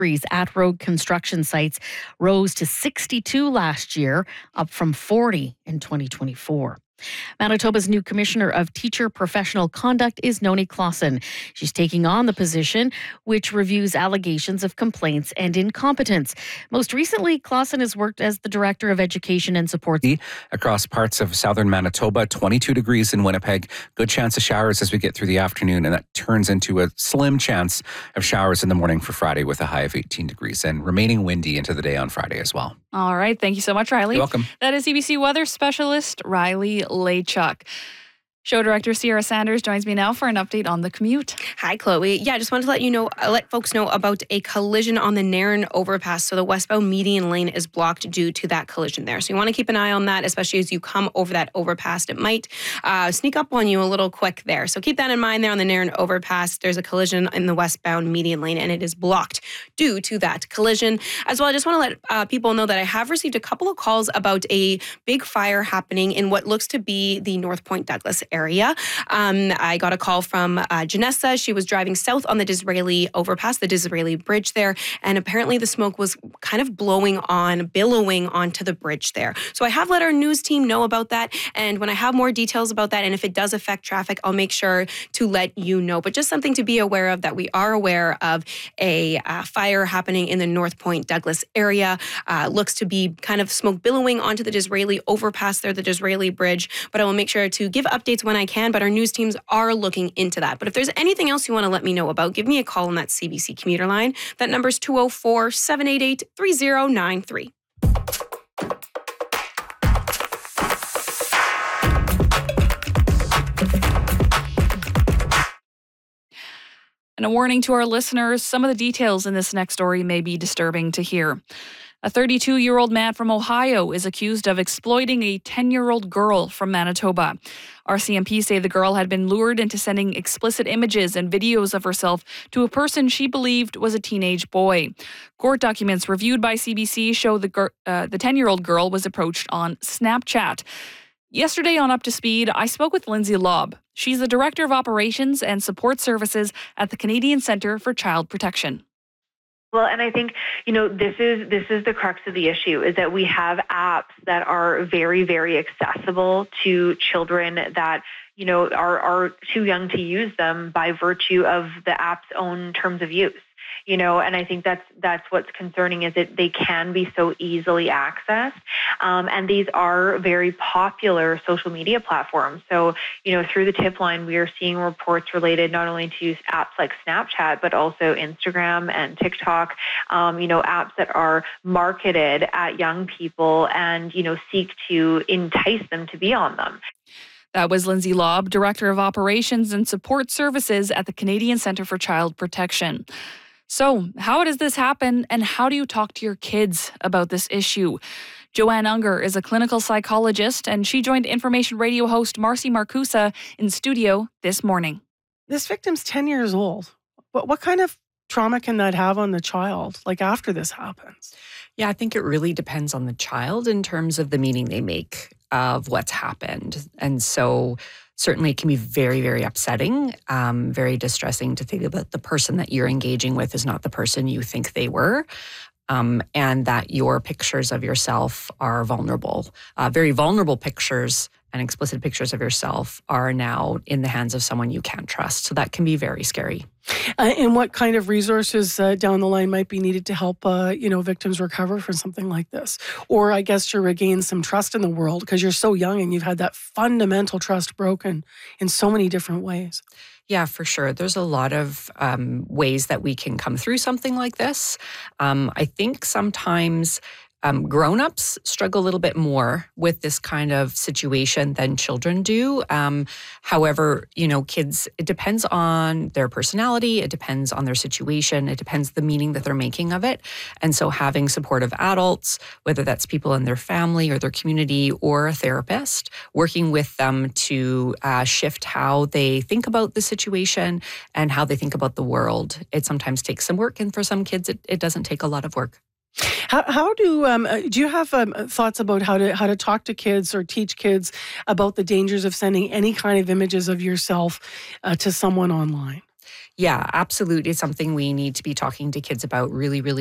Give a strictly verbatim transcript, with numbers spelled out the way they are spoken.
degrees at road construction sites rose to sixty-two last year, up from forty in twenty twenty-four. Manitoba's new Commissioner of Teacher Professional Conduct is Noni Clausen. She's taking on the position, which reviews allegations of complaints and incompetence. Most recently, Clausen has worked as the Director of Education and Support. Across parts of southern Manitoba, twenty-two degrees in Winnipeg. Good chance of showers as we get through the afternoon, and that turns into a slim chance of showers in the morning for Friday with a high of eighteen degrees and remaining windy into the day on Friday as well. All right. Thank you so much, Riley. You're welcome. That is C B C weather specialist Riley Lachuk. Show director Sierra Sanders joins me now for an update on the commute. Hi, Chloe. Yeah, I just wanted to let you know, let folks know about a collision on the Nairn overpass. So the westbound median lane is blocked due to that collision there. So you want to keep an eye on that, especially as you come over that overpass. It might uh, sneak up on you a little quick there. So keep that in mind there on the Nairn overpass. There's a collision in the westbound median lane, and it is blocked due to that collision. As well, I just want to let uh, people know that I have received a couple of calls about a big fire happening in what looks to be the North Point Douglas area. Um, I got a call from uh, Janessa. She was driving south on the Disraeli overpass, the Disraeli bridge there, and apparently the smoke was kind of blowing on, billowing onto the bridge there. So I have let our news team know about that, and when I have more details about that, and if it does affect traffic, I'll make sure to let you know. But just something to be aware of, that we are aware of a uh, fire happening in the North Point Douglas area. Uh, looks to be kind of smoke billowing onto the Disraeli overpass there, the Disraeli bridge, but I will make sure to give updates when I can. But our news teams are looking into that. But if there's anything else you want to let me know about, give me a call on that C B C commuter line. That number is two oh four, seven eight eight, three oh nine three. And a warning to our listeners, some of the details in this next story may be disturbing to hear. A thirty-two-year-old man from Ohio is accused of exploiting a ten-year-old girl from Manitoba. R C M P say the girl had been lured into sending explicit images and videos of herself to a person she believed was a teenage boy. Court documents reviewed by C B C show the gir- uh, the ten-year-old girl was approached on Snapchat. Yesterday on Up to Speed, I spoke with Lindsay Lobb. She's the Director of Operations and Support Services at the Canadian Centre for Child Protection. Well, and I think, you know, this is this is the crux of the issue, is that we have apps that are very, very accessible to children that, you know, are, are too young to use them by virtue of the app's own terms of use. You know, and I think that's that's what's concerning, is that they can be so easily accessed. Um, and these are very popular social media platforms. So, you know, through the tip line, we are seeing reports related not only to apps like Snapchat, but also Instagram and TikTok, um, you know, apps that are marketed at young people and, you know, seek to entice them to be on them. That was Lindsay Lobb, Director of Operations and Support Services at the Canadian Centre for Child Protection. So, how does this happen, and how do you talk to your kids about this issue? Joanne Unger is a clinical psychologist, and she joined Information Radio host Marcy Marcusa in studio this morning. This victim's ten years old. What, what kind of trauma can that have on the child, like after this happens? Yeah, I think it really depends on the child in terms of the meaning they make of what's happened. And so certainly it can be very, very upsetting, um, very distressing to think that the person that you're engaging with is not the person you think they were, um, and that your pictures of yourself are vulnerable. Uh, very vulnerable pictures and explicit pictures of yourself are now in the hands of someone you can't trust. So that can be very scary. Uh, and what kind of resources uh, down the line might be needed to help, uh, you know, victims recover from something like this? Or I guess to regain some trust in the world, because you're so young and you've had that fundamental trust broken in so many different ways. Yeah, for sure. There's a lot of um, ways that we can come through something like this. Um, I think sometimes Um, grown-ups struggle a little bit more with this kind of situation than children do. Um, however, you know, kids, it depends on their personality, it depends on their situation, it depends the meaning that they're making of it. And so having supportive adults, whether that's people in their family or their community or a therapist, working with them to uh, shift how they think about the situation and how they think about the world. It sometimes takes some work, and for some kids, it, it doesn't take a lot of work. How, how do um, do you have um, thoughts about how to how to talk to kids or teach kids about the dangers of sending any kind of images of yourself uh, to someone online? Yeah, absolutely. It's something we need to be talking to kids about really, really